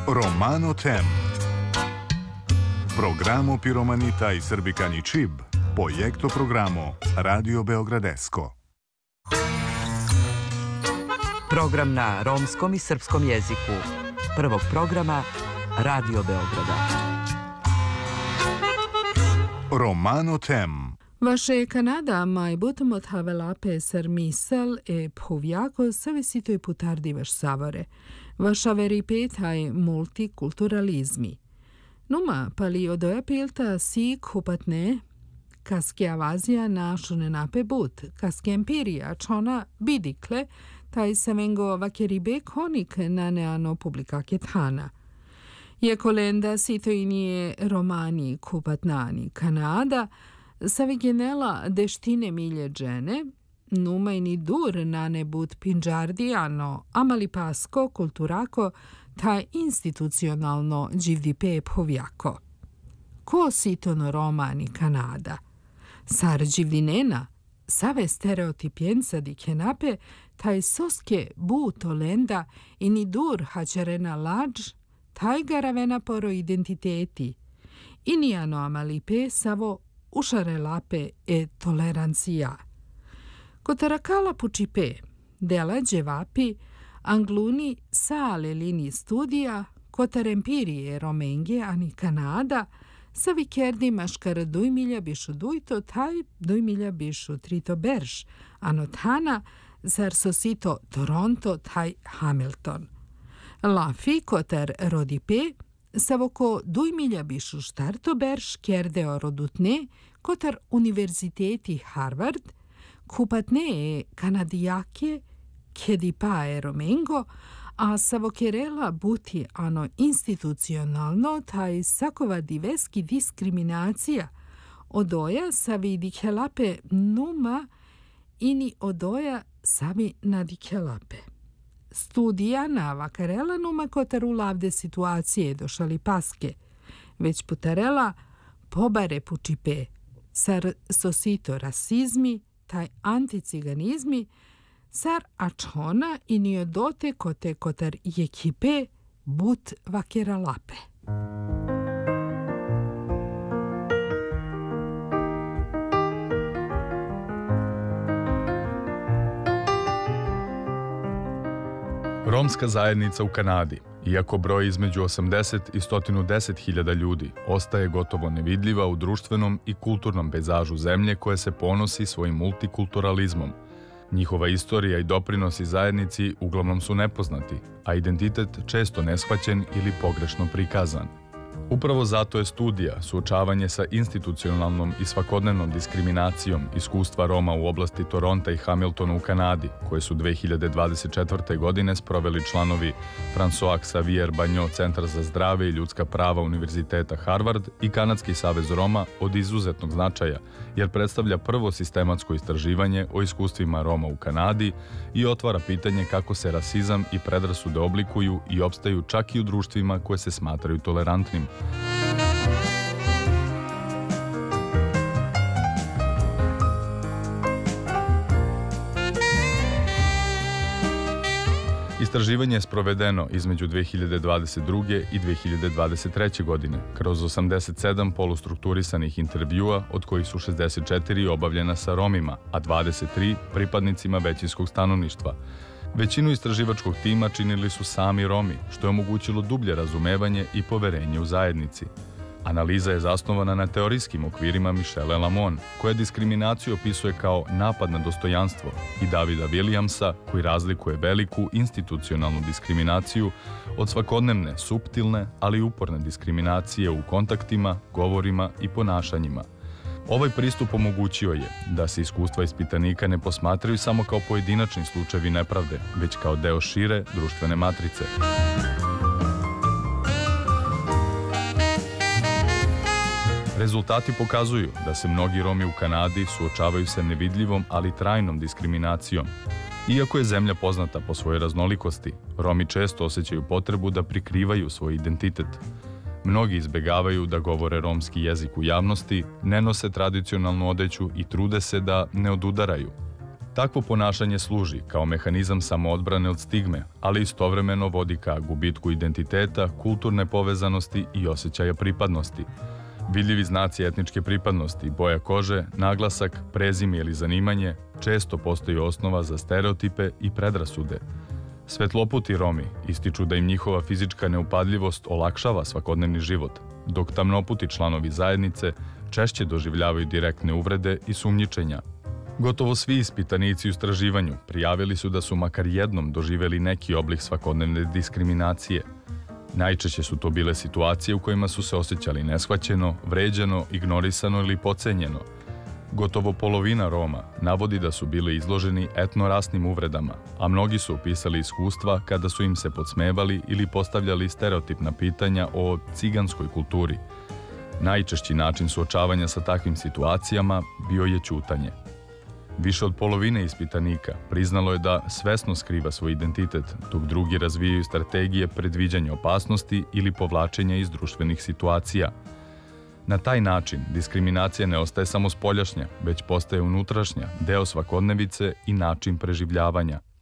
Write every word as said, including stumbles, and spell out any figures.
Romano Tem. Programo Piromanita i Srbikani Čib, projekto programo Radio Beogradesko. Program na romskom i srpskom jeziku. Prvog programa Radio Beograda. Romano Tem. Vaše Kanada mai butumot havelape ser misal e phoviako savesitoj putardi vaš savore. Vaša veripetaj multikulturalizmi. Numa pali odoja pilta si kupatne, kaske avazija našune nape but, kaske empirija čona bidikle, taj se vengo vakeribe konik na neano publika ketana. Je kolenda sitojnije romani kupatnani Kanada, savigenela deštine milje džene, numajni dur na nebut pinđardijano, amali pasko, kulturako, taj institucionalno dživdipe povjako. Ko sitono romani Kanada? Sar dživdinena, save stereotipjenca di kenape, taj soske but olenda i ni dur hačerena lađ, taj garavena poro identiteti. Inijano amalipe savo ušarelape e tolerancija. Kotarakala pučipe, dela dževapi, angluni sale lini studija, kotar empirije romenge ani Kanada, sa vikerdi maškar dujmilja bišu dujto, taj dujmilja bišu trito berš, anotana, zar sosito Toronto, taj Hamilton. Lafi kotar rodipe, savoko dujmilja bišu štarto berš, kerdeo rodutne, kotar univerziteti Harvard, kupatne e kanadijake, kedi pa e romengo, a savokerela buti ano institucionalno taj sakova diveski diskriminacija odoja savi dikelape numa ini odoja savi nadikelape. Studija na vakarela numa kotaru lavde situacije došali paske, već putarela pobare pučipe, sar sosito rasizmi, taj anticiganizmi, sar ačona i niodote kote kotar jekipe but vakera lape. Romska zajednica u Kanadi, iako broj između osamdeset i sto deset hiljada ljudi, ostaje gotovo nevidljiva u društvenom i kulturnom pejzažu zemlje koje se ponosi svojim multikulturalizmom. Njihova istorija i doprinosi zajednici uglavnom su nepoznati, a identitet često neshvaćen ili pogrešno prikazan. Upravo zato je studija suočavanje sa institucionalnom i svakodnevnom diskriminacijom iskustva Roma u oblasti Toronta i Hamiltona u Kanadi, koje su dve hiljade dvadeset četvrte. godine sproveli članovi François Xavier Bagno Centar za zdrave i ljudska prava Univerziteta Harvard i Kanadski savez Roma od izuzetnog značaja, jer predstavlja prvo sistematsko istraživanje o iskustvima Roma u Kanadi i otvara pitanje kako se rasizam i predrasude oblikuju i opstaju čak i u društvima koje se smatraju tolerantnim. Istraživanje je sprovedeno između dve hiljade dvadeset druge. i dve hiljade dvadeset treće. godine kroz osamdeset sedam polustrukturisanih intervjua, od kojih su šezdeset četiri obavljena sa Romima, a dvadeset tri pripadnicima većinskog stanovništva. Većinu istraživačkog tima činili su sami Romi, što je omogućilo dublje razumevanje i poverenje u zajednici. Analiza je zasnovana na teorijskim okvirima Michelle Lamon, koja diskriminaciju opisuje kao napad na dostojanstvo, i Davida Williamsa, koji razlikuje veliku institucionalnu diskriminaciju od svakodnevne, suptilne, ali uporne diskriminacije u kontaktima, govorima i ponašanjima. Ovaj pristup omogućio je da se iskustva ispitanika ne posmatraju samo kao pojedinačni slučajevi nepravde, već kao deo šire društvene matrice. Rezultati pokazuju da se mnogi Romi u Kanadi suočavaju sa nevidljivom, ali trajnom diskriminacijom. Iako je zemlja poznata po svojoj raznolikosti, Romi često osjećaju potrebu da prikrivaju svoj identitet. Mnogi izbegavaju da govore romski jezik u javnosti, ne nose tradicionalnu odeću i trude se da ne odudaraju. Takvo ponašanje služi kao mehanizam samoodbrane od stigme, ali istovremeno vodi ka gubitku identiteta, kulturne povezanosti i osjećaja pripadnosti. Vidljivi znaci etničke pripadnosti, boja kože, naglasak, prezime ili zanimanje često postoji osnova za stereotipe i predrasude. Svetloputi Romi ističu da im njihova fizička neupadljivost olakšava svakodnevni život, dok tamnoputi članovi zajednice češće doživljavaju direktne uvrede i sumnjičenja. Gotovo svi ispitanici u istraživanju prijavili su da su makar jednom doživjeli neki oblik svakodnevne diskriminacije. Najčešće su to bile situacije u kojima su se osjećali neshvaćeno, vređano, ignorisano ili podcenjeno. Gotovo polovina Roma navodi da su bili izloženi etnorasnim uvredama, a mnogi su opisali iskustva kada su im se podsmevali ili postavljali stereotipna pitanja o ciganskoj kulturi. Najčešći način suočavanja sa takvim situacijama bio je ćutanje. Više od polovine ispitanika priznalo je da svesno skriva svoj identitet, dok drugi razvijaju strategije predviđanja opasnosti ili povlačenja iz društvenih situacija. Na taj način diskriminacija ne ostaje samo spoljašnja, već postaje unutrašnja, deo svakodnevice i način preživljavanja.